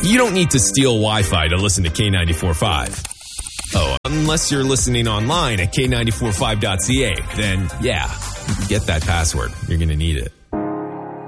You don't need to steal Wi-Fi to listen to K94.5. Oh, unless you're listening online at K945.ca, then yeah, get that password. You're going to need it.